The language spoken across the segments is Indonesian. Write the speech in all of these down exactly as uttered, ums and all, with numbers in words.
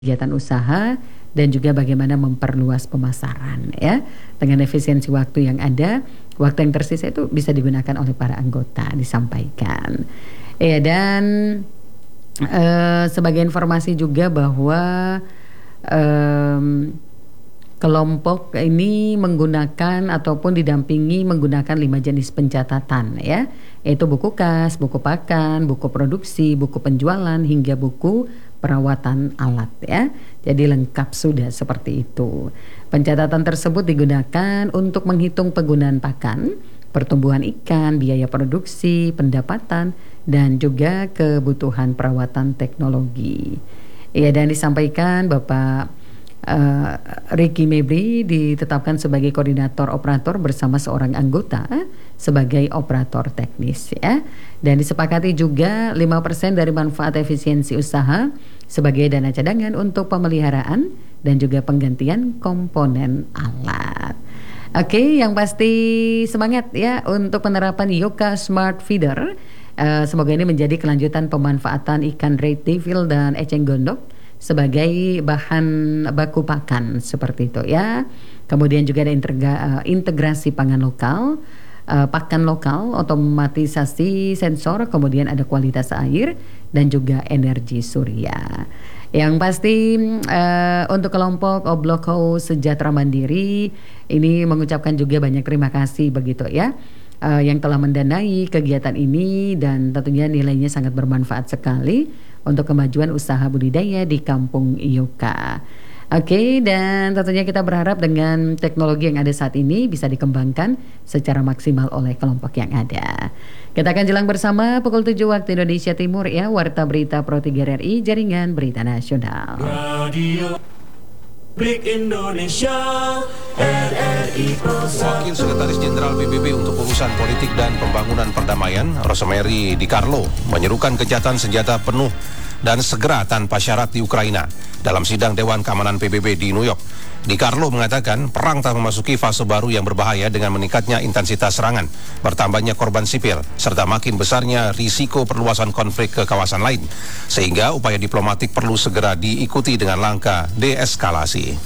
kegiatan usaha dan juga bagaimana memperluas pemasaran ya. Dengan efisiensi waktu yang ada, waktu yang tersisa itu bisa digunakan oleh para anggota, disampaikan. Ya, dan eh, sebagai informasi juga bahwa eh, kelompok ini menggunakan ataupun didampingi menggunakan lima jenis pencatatan ya, yaitu buku kas, buku pakan, buku produksi, buku penjualan hingga buku perawatan alat ya. Jadi lengkap sudah seperti itu. Pencatatan tersebut digunakan untuk menghitung penggunaan pakan, pertumbuhan ikan, biaya produksi, pendapatan, dan juga kebutuhan perawatan teknologi. Ya, dan disampaikan Bapak Uh, Ricky Mebri ditetapkan sebagai koordinator operator bersama seorang anggota eh, sebagai operator teknis ya. Dan disepakati juga lima persen dari manfaat efisiensi usaha sebagai dana cadangan untuk pemeliharaan dan juga penggantian komponen alat. Oke, yang pasti semangat ya untuk penerapan Yoka Smart Feeder. Uh, semoga ini menjadi kelanjutan pemanfaatan ikan red devil dan eceng gondok sebagai bahan baku pakan seperti itu ya. Kemudian juga ada integra, integrasi pangan lokal, uh, pakan lokal, otomatisasi sensor, kemudian ada kualitas air dan juga energi surya. Yang pasti uh, untuk kelompok Obloko Sejahtera Mandiri ini mengucapkan juga banyak terima kasih begitu ya. Uh, yang telah mendanai kegiatan ini dan tentunya nilainya sangat bermanfaat sekali untuk kemajuan usaha budidaya di Kampung Yoka. Oke, dan tentunya kita berharap dengan teknologi yang ada saat ini bisa dikembangkan secara maksimal oleh kelompok yang ada. Kita akan jelang bersama pukul tujuh waktu Indonesia Timur ya, Warta Berita Pro tiga R I, Jaringan Berita Nasional. Radio Republik Indonesia R R I Pusat. Wakil Sekretaris Jenderal P B B untuk urusan politik dan pembangunan perdamaian, Rosemary DiCarlo, menyerukan gencatan senjata penuh dan segera tanpa syarat di Ukraina dalam sidang Dewan Keamanan P B B di New York. DiCarlo mengatakan perang telah memasuki fase baru yang berbahaya dengan meningkatnya intensitas serangan, bertambahnya korban sipil, serta makin besarnya risiko perluasan konflik ke kawasan lain, sehingga upaya diplomatik perlu segera diikuti dengan langkah deeskalasi.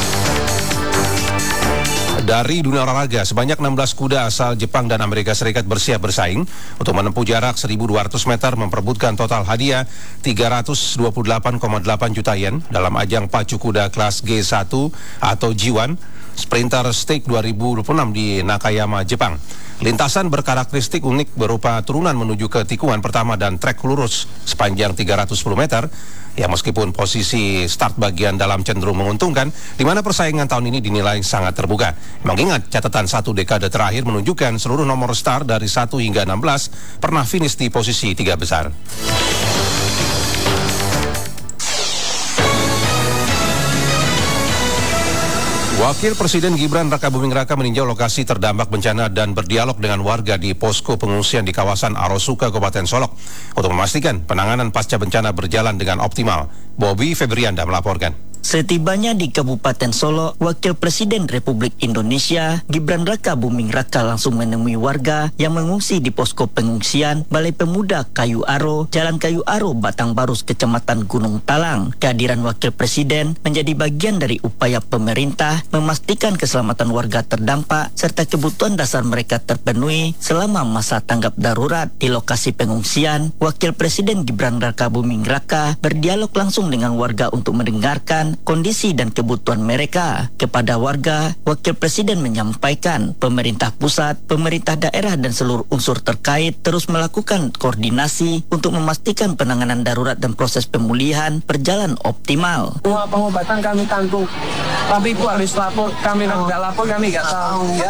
Dari dunia olahraga, sebanyak enam belas kuda asal Jepang dan Amerika Serikat bersiap bersaing untuk menempuh jarak seribu dua ratus meter memperebutkan total hadiah tiga ratus dua puluh delapan koma delapan juta yen dalam ajang pacu kuda kelas G satu atau G satu Sprinter Stake dua ribu dua puluh enam di Nakayama, Jepang. Lintasan berkarakteristik unik berupa turunan menuju ke tikungan pertama dan trek lurus sepanjang tiga ratus sepuluh meter. Ya, meskipun posisi start bagian dalam cenderung menguntungkan, di mana persaingan tahun ini dinilai sangat terbuka. Mengingat catatan satu dekade terakhir menunjukkan seluruh nomor start dari satu hingga enam belas pernah finish di posisi tiga besar. Wakil Presiden Gibran Rakabuming Raka meninjau lokasi terdampak bencana dan berdialog dengan warga di posko pengungsian di kawasan Arosuka, Kabupaten Solok untuk memastikan penanganan pasca bencana berjalan dengan optimal. Bobby Febrianda melaporkan. Setibanya di Kabupaten Solok, Wakil Presiden Republik Indonesia Gibran Rakabuming Raka langsung menemui warga yang mengungsi di posko pengungsian Balai Pemuda Kayu Aro, Jalan Kayu Aro, Batang Barus, Kecamatan Gunung Talang. Kehadiran Wakil Presiden menjadi bagian dari upaya pemerintah memastikan keselamatan warga terdampak serta kebutuhan dasar mereka terpenuhi selama masa tanggap darurat. Di lokasi pengungsian, Wakil Presiden Gibran Rakabuming Raka berdialog langsung dengan warga untuk mendengarkan kondisi dan kebutuhan mereka. Kepada warga, Wakil Presiden menyampaikan pemerintah pusat, pemerintah daerah dan seluruh unsur terkait terus melakukan koordinasi untuk memastikan penanganan darurat dan proses pemulihan berjalan optimal. Semua pengobatan kami tanggung, tapi Ibu harus lapor, kami nggak lapor kami nggak tahu ya.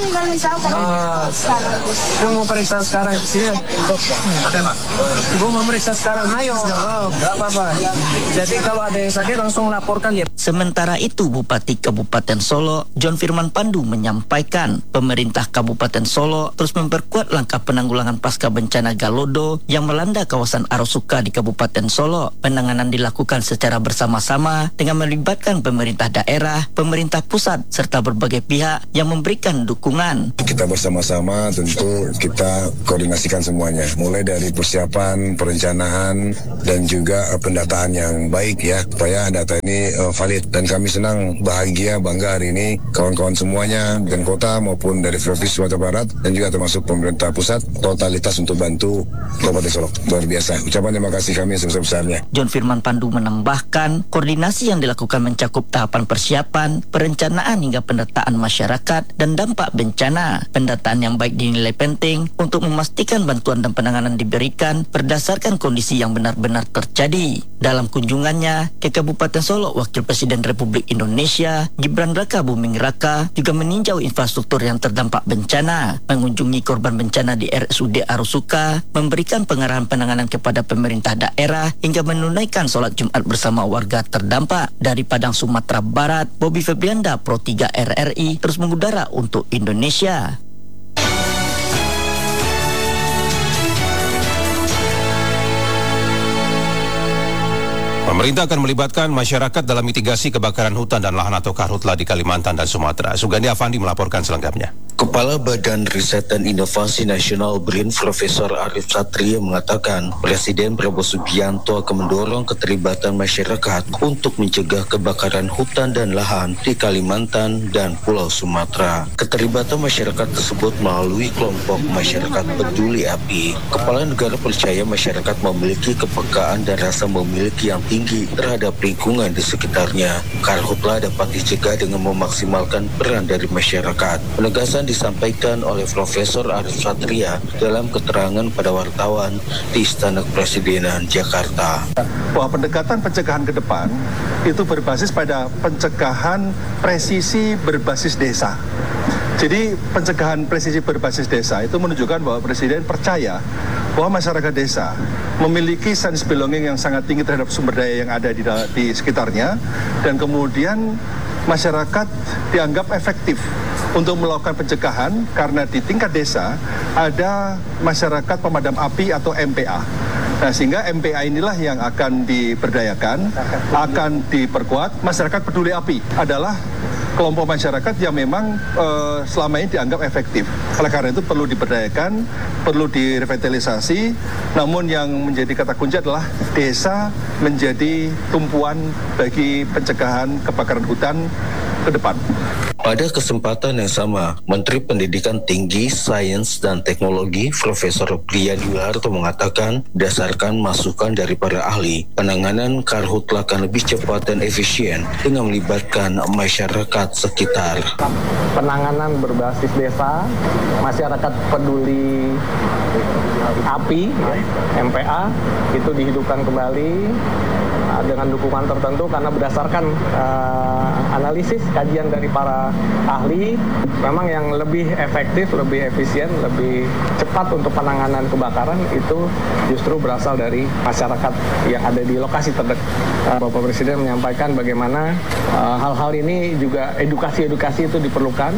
Ibu mau periksa sekarang sini. Ibu mau periksa sekarang, ayo, nggak apa-apa. Jadi kalau ada yang sakit langsung lapor. Sementara itu, Bupati Kabupaten Solok, John Firman Pandu, menyampaikan pemerintah Kabupaten Solok terus memperkuat langkah penanggulangan pasca bencana Galodo yang melanda kawasan Arosuka di Kabupaten Solok. Penanganan dilakukan secara bersama-sama dengan melibatkan pemerintah daerah daerah, pemerintah pusat, serta berbagai pihak yang memberikan dukungan. Kita bersama-sama tentu kita koordinasikan semuanya, mulai dari persiapan, perencanaan, dan juga pendataan yang baik ya, supaya data ini uh, valid. Dan kami senang, bahagia, bangga hari ini kawan-kawan semuanya dan kota maupun dari Provinsi Sumatera Barat dan juga termasuk pemerintah pusat totalitas untuk bantu Kabupaten Solok. Luar biasa. Ucapan terima kasih kami sebesar-besarnya. John Firman Pandu menambahkan, koordinasi yang dilakukan mencakup tahapan persiapan, perencanaan hingga pendataan masyarakat dan dampak bencana. Pendataan yang baik dinilai penting untuk memastikan bantuan dan penanganan diberikan berdasarkan kondisi yang benar-benar terjadi. Dalam kunjungannya ke Kabupaten Solok, Wakil Presiden Republik Indonesia Gibran Raka Buming Raka juga meninjau infrastruktur yang terdampak bencana, mengunjungi korban bencana di R S U D Arusuka, memberikan pengarahan penanganan kepada pemerintah daerah hingga menunaikan sholat Jumat bersama warga terdampak. Dari Padang, Sumatera Barat, Bobby Febrianda, Pro tiga R R I, terus mengudara untuk Indonesia. Pemerintah akan melibatkan masyarakat dalam mitigasi kebakaran hutan dan lahan atau karhutla di Kalimantan dan Sumatera. Sugandi Afandi melaporkan selengkapnya. Kepala Badan Riset dan Inovasi Nasional BRIN Profesor Arif Satria mengatakan Presiden Prabowo Subianto akan mendorong keterlibatan masyarakat untuk mencegah kebakaran hutan dan lahan di Kalimantan dan Pulau Sumatera. Keterlibatan masyarakat tersebut melalui kelompok masyarakat peduli api. Kepala negara percaya masyarakat memiliki kepekaan dan rasa memiliki yang tinggi terhadap lingkungan di sekitarnya. Karhutla dapat dicegah dengan memaksimalkan peran dari masyarakat. Penegasan disampaikan oleh Profesor Arif Satria dalam keterangan pada wartawan di Istana Kepresidenan Jakarta. Bahwa pendekatan pencegahan ke depan itu berbasis pada pencegahan presisi berbasis desa. Jadi pencegahan presisi berbasis desa itu menunjukkan bahwa Presiden percaya bahwa masyarakat desa memiliki sense belonging yang sangat tinggi terhadap sumber daya yang ada di, di sekitarnya, dan kemudian masyarakat dianggap efektif untuk melakukan pencegahan karena di tingkat desa ada masyarakat pemadam api atau M P A. Nah, sehingga M P A inilah yang akan diberdayakan, akan diperkuat. Masyarakat peduli api adalah kelompok masyarakat yang memang uh, selama ini dianggap efektif. Oleh karena itu perlu diberdayakan, perlu direvitalisasi. Namun yang menjadi kata kunci adalah desa menjadi tumpuan bagi pencegahan kebakaran hutan ke depan. Pada kesempatan yang sama, Menteri Pendidikan Tinggi, Sains, dan Teknologi Profesor Brian Wiharto mengatakan, berdasarkan masukan dari para ahli, penanganan karhutla akan lebih cepat dan efisien dengan melibatkan masyarakat sekitar. Penanganan berbasis desa, masyarakat peduli api, M P A, itu dihidupkan kembali dengan dukungan tertentu karena berdasarkan uh, analisis kajian dari para ahli, memang yang lebih efektif, lebih efisien, lebih cepat untuk penanganan kebakaran itu justru berasal dari masyarakat yang ada di lokasi terdekat. Uh, Bapak Presiden menyampaikan bagaimana uh, hal-hal ini juga edukasi-edukasi itu diperlukan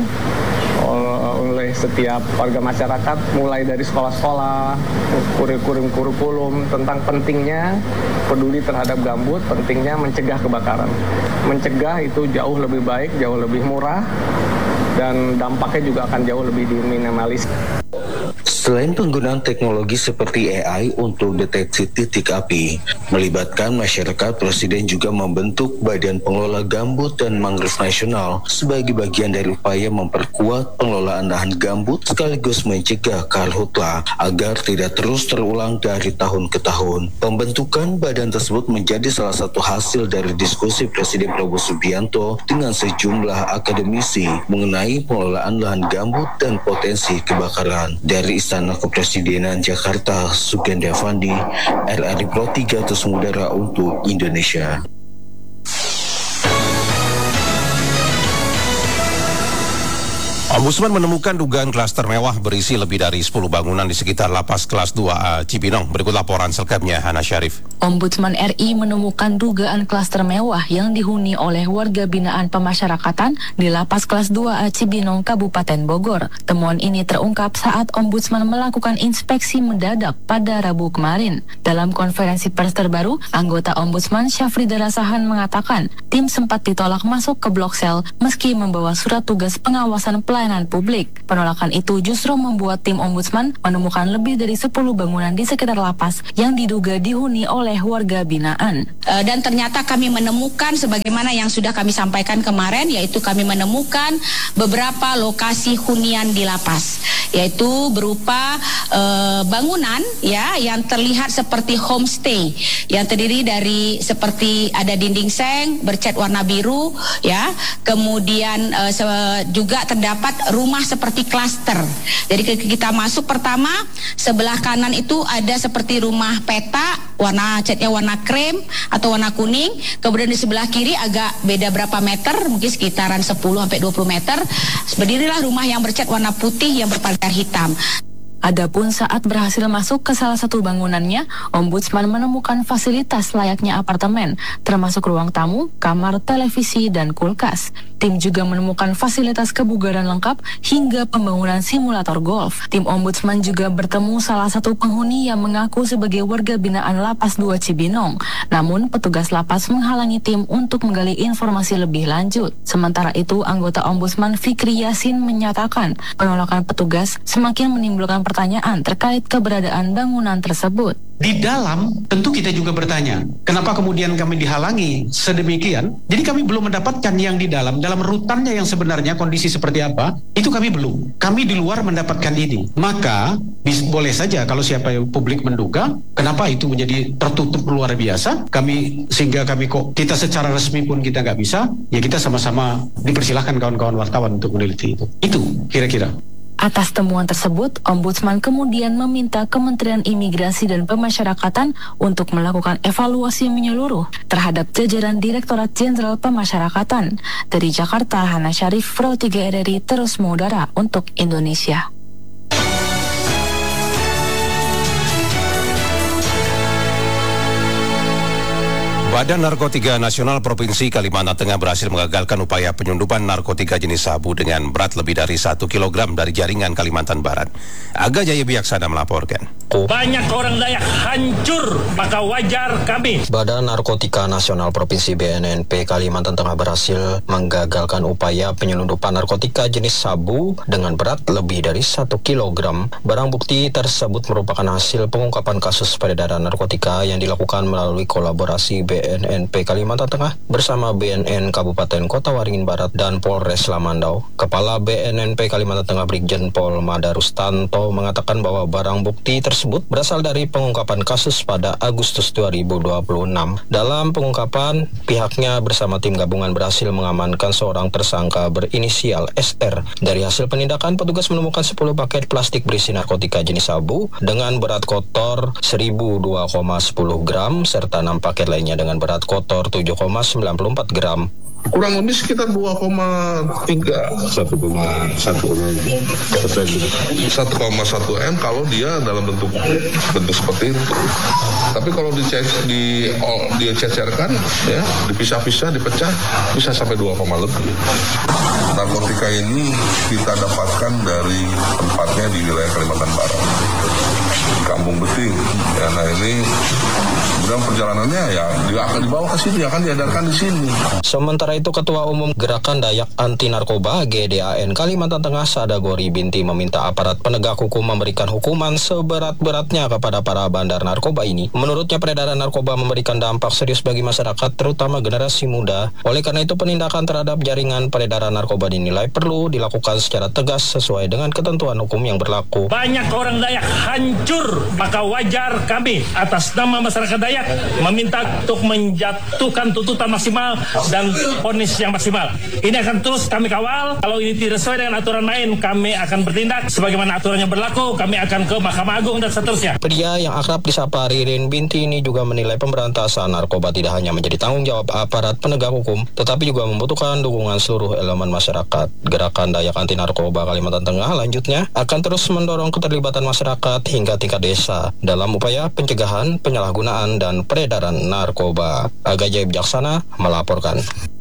oleh setiap warga masyarakat, mulai dari sekolah-sekolah, kurikulum-kurikulum tentang pentingnya peduli terhadap gambut, pentingnya mencegah kebakaran. Mencegah itu jauh lebih baik, jauh lebih murah, dan dampaknya juga akan jauh lebih diminimalis. Selain penggunaan teknologi seperti A I untuk deteksi titik api, melibatkan masyarakat, Presiden juga membentuk Badan Pengelola Gambut dan Mangrove Nasional sebagai bagian dari upaya memperkuat pengelolaan lahan gambut sekaligus mencegah karhutla agar tidak terus terulang dari tahun ke tahun. Pembentukan badan tersebut menjadi salah satu hasil dari diskusi Presiden Prabowo Subianto dengan sejumlah akademisi mengenai pengelolaan lahan gambut dan potensi kebakaran. Dari Istana Kepresidenan Jakarta, Sugandi Afandi, R R I Pro tiga terus mengudara untuk Indonesia. Ombudsman menemukan dugaan klaster mewah berisi lebih dari sepuluh bangunan di sekitar lapas kelas dua A Cibinong. Berikut laporan selengkapnya Hana Syarif. Ombudsman R I menemukan dugaan klaster mewah yang dihuni oleh warga binaan pemasyarakatan di Lapas Kelas dua A Cibinong, Kabupaten Bogor. Temuan ini terungkap saat Ombudsman melakukan inspeksi mendadak pada Rabu kemarin. Dalam konferensi pers terbaru, anggota Ombudsman Syafrida Rasahan mengatakan tim sempat ditolak masuk ke blok sel meski membawa surat tugas pengawasan pelayanan publik. Penolakan itu justru membuat tim Ombudsman menemukan lebih dari sepuluh bangunan di sekitar lapas yang diduga dihuni oleh warga binaan. Dan ternyata kami menemukan sebagaimana yang sudah kami sampaikan kemarin, yaitu kami menemukan beberapa lokasi hunian di lapas, yaitu berupa uh, bangunan ya yang terlihat seperti homestay yang terdiri dari seperti ada dinding seng bercat warna biru ya, kemudian uh, juga terdapat rumah seperti klaster. Jadi kita masuk pertama sebelah kanan itu ada seperti rumah peta warna catnya warna krem atau warna kuning, kemudian di sebelah kiri agak beda berapa meter, mungkin sekitaran sepuluh sampai dua puluh meter, berdirilah rumah yang bercat warna putih yang berpagar hitam. Adapun saat berhasil masuk ke salah satu bangunannya, Ombudsman menemukan fasilitas layaknya apartemen, termasuk ruang tamu, kamar, televisi, dan kulkas. Tim juga menemukan fasilitas kebugaran lengkap hingga pembangunan simulator golf. Tim Ombudsman juga bertemu salah satu penghuni yang mengaku sebagai warga binaan Lapas dua Cibinong. Namun, petugas lapas menghalangi tim untuk menggali informasi lebih lanjut. Sementara itu, anggota Ombudsman Fikri Yasin menyatakan penolakan petugas semakin menimbulkan pertanyaan terkait keberadaan bangunan tersebut. Di dalam tentu kita juga bertanya, kenapa kemudian kami dihalangi sedemikian? Jadi kami belum mendapatkan yang di dalam, dalam rutannya yang sebenarnya kondisi seperti apa, itu kami belum. Kami di luar mendapatkan ini. Maka bis, boleh saja kalau siapa yang publik menduga, kenapa itu menjadi tertutup luar biasa, kami sehingga kami kok kita secara resmi pun kita nggak bisa, ya kita sama-sama dipersilahkan kawan-kawan wartawan untuk meneliti itu. Itu kira-kira. Atas temuan tersebut, Ombudsman kemudian meminta Kementerian Imigrasi dan Pemasyarakatan untuk melakukan evaluasi menyeluruh terhadap jajaran Direktorat Jenderal Pemasyarakatan. Dari Jakarta, Hana Syarif, Pro tiga R R I, terus mengudara untuk Indonesia. Badan Narkotika Nasional Provinsi Kalimantan Tengah berhasil mengagalkan upaya penyelundupan narkotika jenis sabu dengan berat lebih dari satu kilogram dari jaringan Kalimantan Barat. Aga Jaya Biaksana melaporkan. Banyak orang Dayak hancur, maka wajar kami. Badan Narkotika Nasional Provinsi B N N P Kalimantan Tengah berhasil menggagalkan upaya penyelundupan narkotika jenis sabu dengan berat lebih dari satu kilogram. Barang bukti tersebut merupakan hasil pengungkapan kasus peredaran narkotika yang dilakukan melalui kolaborasi B N N P Kalimantan Tengah bersama B N N Kabupaten Kota Waringin Barat dan Polres Lamandau. Kepala B N N P Kalimantan Tengah Brigjen Pol Madarustanto mengatakan bahwa barang bukti tersebut berasal dari pengungkapan kasus pada Agustus dua ribu dua puluh enam. Dalam pengungkapan, pihaknya bersama tim gabungan berhasil mengamankan seorang tersangka berinisial S R. Dari hasil penindakan, petugas menemukan sepuluh paket plastik berisi narkotika jenis sabu dengan berat kotor seribu dua koma sepuluh gram serta enam paket lainnya dengan berat kotor tujuh koma sembilan puluh empat gram. Kurang lebih sekitar dua koma tiga satu koma satu satu koma satu M kalau dia dalam bentuk bentuk seperti itu. Tapi kalau di di dia cecerkan ya, dipisah-pisah, dipecah bisa sampai dua koma lebih. Narkotika ini kita dapatkan dari tempatnya di wilayah Kalimantan Barat, di Kampung Beting. Ya, nah ini kemudian perjalanannya ya dia akan dibawa ke sini, akan diedarkan di sini. Sementara itu, Ketua Umum Gerakan Dayak Anti Narkoba G D A N Kalimantan Tengah Sadagori Binti meminta aparat penegak hukum memberikan hukuman seberat-beratnya kepada para bandar narkoba ini. Menurutnya, peredaran narkoba memberikan dampak serius bagi masyarakat, terutama generasi muda. Oleh karena itu, penindakan terhadap jaringan peredaran narkoba dinilai perlu dilakukan secara tegas sesuai dengan ketentuan hukum yang berlaku. Banyak orang Dayak hancur, maka wajar kami atas nama masyarakat Dayak meminta untuk menjatuhkan tuntutan maksimal dan vonis yang maksimal. Ini akan terus kami kawal. Kalau ini tidak sesuai dengan aturan main, kami akan bertindak sebagaimana aturan yang berlaku. Kami akan ke Mahkamah Agung dan seterusnya. Pria yang akrab disapa Ririn Binti ini juga menilai pemberantasan narkoba tidak hanya menjadi tanggung jawab aparat penegak hukum, tetapi juga membutuhkan dukungan seluruh elemen masyarakat. Gerakan Dayak Anti Narkoba Kalimantan Tengah lanjutnya akan terus mendorong keterlibatan masyarakat hingga hingga tingkat desa dalam upaya pencegahan, penyalahgunaan, dan peredaran narkoba. Aga Jaya Bijaksana melaporkan.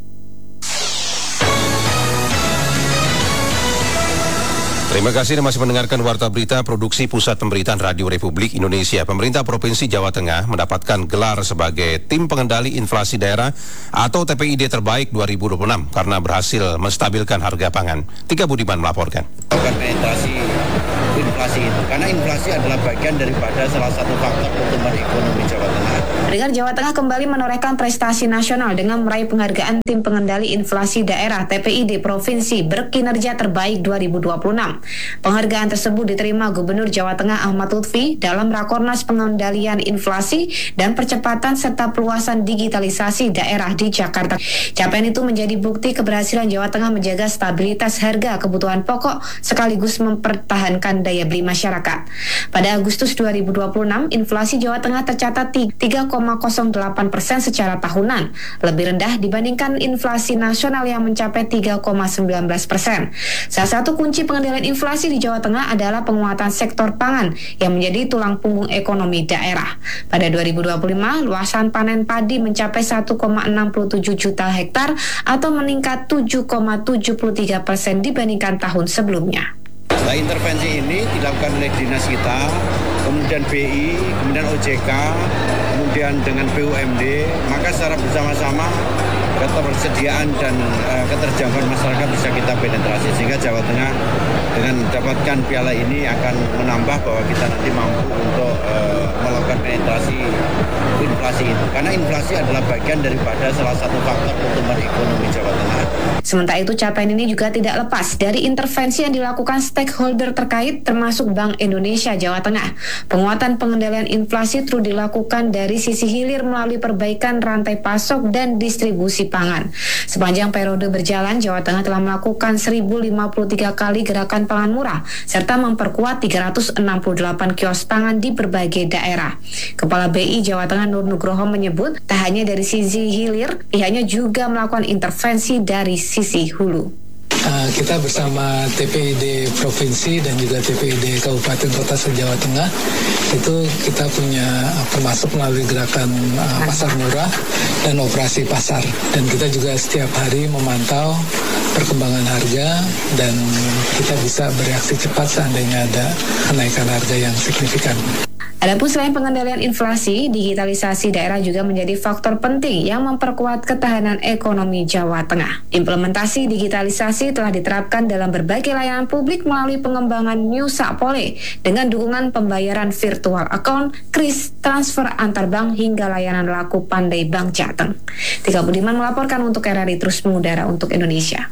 Terima kasih Anda masih mendengarkan Warta Berita Produksi Pusat Pemberitaan Radio Republik Indonesia. Pemerintah Provinsi Jawa Tengah mendapatkan gelar sebagai Tim Pengendali Inflasi Daerah atau T P I D terbaik dua ribu dua puluh enam karena berhasil menstabilkan harga pangan. Tika Budiman melaporkan. Penetrasi inflasi itu, karena inflasi adalah bagian daripada salah satu faktor pertumbuhan ekonomi Jawa Tengah. Dengar Jawa Tengah kembali menorehkan prestasi nasional dengan meraih penghargaan Tim Pengendali Inflasi Daerah T P I D Provinsi Berkinerja Terbaik dua ribu dua puluh enam. Penghargaan tersebut diterima Gubernur Jawa Tengah Ahmad Lutfi dalam Rakornas Pengendalian Inflasi dan Percepatan serta Perluasan Digitalisasi Daerah di Jakarta. Capaian itu menjadi bukti keberhasilan Jawa Tengah menjaga stabilitas harga kebutuhan pokok sekaligus mempertahankan daya beli masyarakat. Pada Agustus dua ribu dua puluh enam, inflasi Jawa Tengah tercatat tiga koma nol delapan persen secara tahunan, lebih rendah dibandingkan inflasi nasional yang mencapai tiga koma satu sembilan persen. Salah satu kunci pengendalian inflasi di Jawa Tengah adalah penguatan sektor pangan yang menjadi tulang punggung ekonomi daerah. Pada dua ribu dua puluh lima, luasan panen padi mencapai satu koma enam tujuh juta hektar atau meningkat tujuh koma tujuh tiga persen dibandingkan tahun sebelumnya. Nah, intervensi ini dilakukan oleh dinas kita, kemudian B I, kemudian O J K, kemudian dengan B U M D, maka secara bersama-sama ketersediaan dan uh, keterjangkauan masyarakat bisa kita penetrasi, sehingga Jawa Tengah dengan mendapatkan piala ini akan menambah bahwa kita nanti mampu untuk uh, melakukan penetrasi inflasi itu, karena inflasi adalah bagian daripada salah satu faktor pertumbuhan ekonomi Jawa Tengah. Sementara itu, capaian ini juga tidak lepas dari intervensi yang dilakukan stakeholder terkait termasuk Bank Indonesia Jawa Tengah. Penguatan pengendalian inflasi terus dilakukan dari sisi hilir melalui perbaikan rantai pasok dan distribusi pangan. Sepanjang periode berjalan, Jawa Tengah telah melakukan seribu lima puluh tiga kali gerakan pangan murah serta memperkuat tiga ratus enam puluh delapan kios pangan di berbagai daerah. Kepala B I Jawa Tengah Nur Nugroho menyebut, tak hanya dari sisi hilir, pihaknya juga melakukan intervensi dari sisi hulu. Uh, kita bersama T P I D Provinsi dan juga T P I D Kabupaten Kota se-Jawa Tengah itu kita punya uh, termasuk melalui gerakan uh, pasar murah dan operasi pasar, dan kita juga setiap hari memantau perkembangan harga dan kita bisa bereaksi cepat seandainya ada kenaikan harga yang signifikan. Adapun selain pengendalian inflasi, digitalisasi daerah juga menjadi faktor penting yang memperkuat ketahanan ekonomi Jawa Tengah. Implementasi digitalisasi telah diterapkan dalam berbagai layanan publik melalui pengembangan New Sapole dengan dukungan pembayaran virtual account, kris, transfer antar bank hingga layanan laku pandai Bank Jateng. Tika Budiman melaporkan untuk R R I Terus Mengudara untuk Indonesia.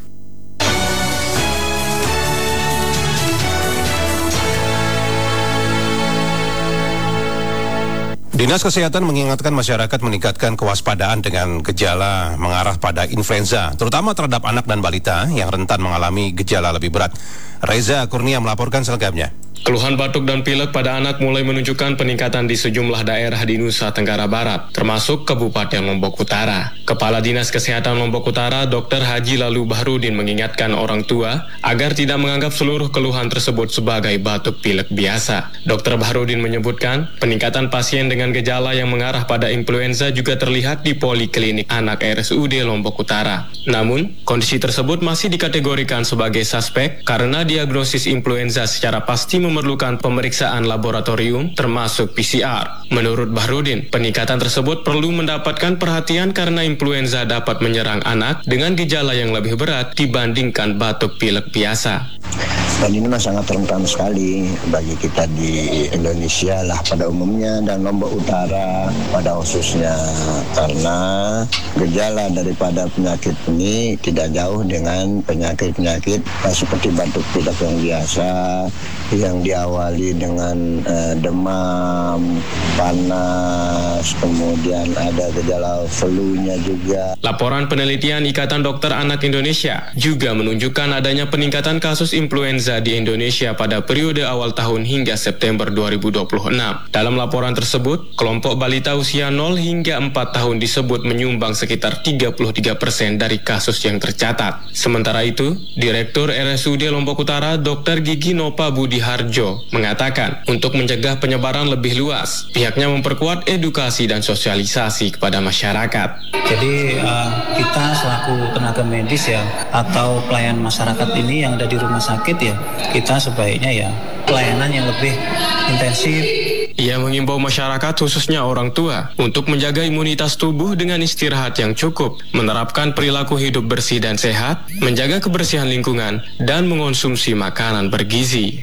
Dinas Kesehatan mengingatkan masyarakat meningkatkan kewaspadaan dengan gejala mengarah pada influenza, terutama terhadap anak dan balita yang rentan mengalami gejala lebih berat. Reza Kurnia melaporkan selengkapnya. Keluhan batuk dan pilek pada anak mulai menunjukkan peningkatan di sejumlah daerah di Nusa Tenggara Barat, termasuk Kabupaten Lombok Utara. Kepala Dinas Kesehatan Lombok Utara, Dokter Haji Lalu Bahrudin mengingatkan orang tua agar tidak menganggap seluruh keluhan tersebut sebagai batuk pilek biasa. Dokter Bahrudin menyebutkan, peningkatan pasien dengan gejala yang mengarah pada influenza juga terlihat di Poliklinik Anak R S U D Lombok Utara. Namun, kondisi tersebut masih dikategorikan sebagai suspek karena diagnosis influenza secara pasti memerlukan pemeriksaan laboratorium termasuk P C R. Menurut Bahrudin, peningkatan tersebut perlu mendapatkan perhatian karena influenza dapat menyerang anak dengan gejala yang lebih berat dibandingkan batuk pilek biasa. Dan ini memang sangat rentan sekali bagi kita di Indonesia lah pada umumnya dan Lombok Utara pada khususnya, karena gejala daripada penyakit ini tidak jauh dengan penyakit-penyakit seperti batuk pilek yang biasa yang diawali dengan uh, demam, panas, kemudian ada gejala flu-nya juga. Laporan penelitian Ikatan Dokter Anak Indonesia juga menunjukkan adanya peningkatan kasus influenza influenza di Indonesia pada periode awal tahun hingga September dua ribu dua puluh enam. Dalam laporan tersebut, kelompok balita usia nol hingga empat tahun disebut menyumbang sekitar tiga puluh tiga persen dari kasus yang tercatat. Sementara itu, Direktur R S U D Lombok Utara Dokter Gigi Nopa Budiharjo mengatakan untuk mencegah penyebaran lebih luas, pihaknya memperkuat edukasi dan sosialisasi kepada masyarakat. Jadi uh, kita selaku tenaga medis ya atau pelayan masyarakat ini yang ada di rumah sakit ya, kita sebaiknya ya pelayanan yang lebih intensif. Ia mengimbau masyarakat khususnya orang tua untuk menjaga imunitas tubuh dengan istirahat yang cukup, menerapkan perilaku hidup bersih dan sehat, menjaga kebersihan lingkungan, dan mengonsumsi makanan bergizi.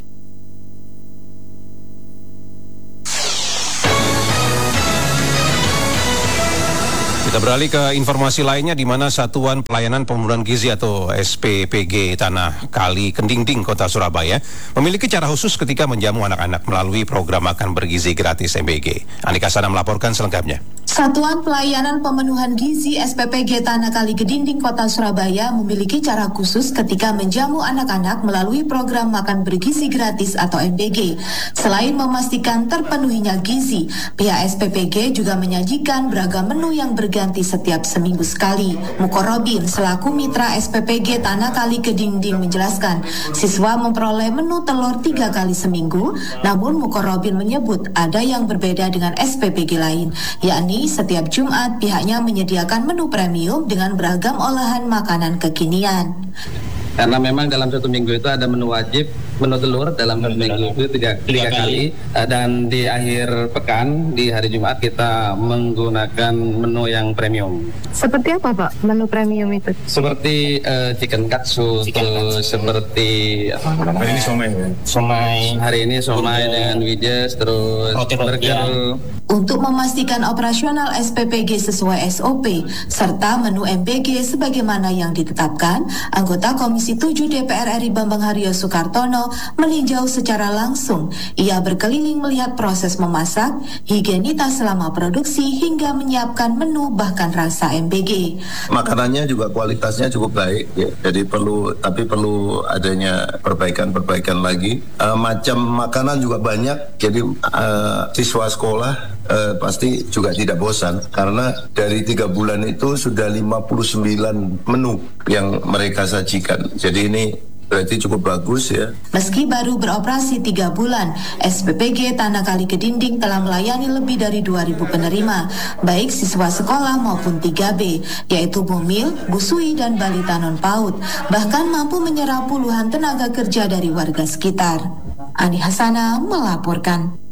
Kita beralih ke informasi lainnya di mana Satuan Pelayanan Pemenuhan Gizi atau S P P G Tanah Kali Kedinding Kota Surabaya memiliki cara khusus ketika menjamu anak-anak melalui program makan bergizi gratis M B G. Anika Sana melaporkan selengkapnya. Satuan Pelayanan Pemenuhan Gizi S P P G Tanah Kali Kedinding Kota Surabaya memiliki cara khusus ketika menjamu anak-anak melalui program makan bergizi gratis atau M B G. Selain memastikan terpenuhinya gizi, pihak S P P G juga menyajikan beragam menu yang berganti setiap seminggu sekali. Mukorobin selaku mitra S P P G Tanah Kali Kedinding menjelaskan, siswa memperoleh menu telur tiga kali seminggu, namun Mukorobin menyebut ada yang berbeda dengan S P P G lain, yakni setiap Jumat pihaknya menyediakan menu premium dengan beragam olahan makanan kekinian. Karena memang dalam satu minggu itu ada menu wajib, menu telur dalam satu minggu itu tiga, tiga kali. Dan di akhir pekan, di hari Jumat kita menggunakan menu yang premium. Seperti apa Pak menu premium itu? Seperti uh, chicken katsu, terus seperti apa namanya? Hari ini somai. Somai. Hari ini somai dengan wijes, terus burger. Untuk memastikan operasional S P P G sesuai S O P serta menu M B G sebagaimana yang ditetapkan, anggota Komisi tujuh D P R R I Bambang Haryo Soekartono meninjau secara langsung. Ia berkeliling melihat proses memasak, higienitas selama produksi hingga menyiapkan menu bahkan rasa M B G. Makanannya juga kualitasnya cukup baik, ya. Jadi perlu tapi perlu adanya perbaikan-perbaikan lagi. Uh, macam makanan juga banyak, jadi uh, siswa sekolah Uh, pasti juga tidak bosan karena dari tiga bulan itu sudah lima puluh sembilan menu yang mereka sajikan. Jadi ini berarti cukup bagus ya. Meski baru beroperasi tiga bulan, S P P G Tanah Kali Kedinding telah melayani lebih dari dua ribu penerima, baik siswa sekolah maupun tiga B, yaitu Bumil, Busui, dan Balita Non-PAUD. Bahkan mampu menyerap puluhan tenaga kerja dari warga sekitar. Ani Hasana melaporkan.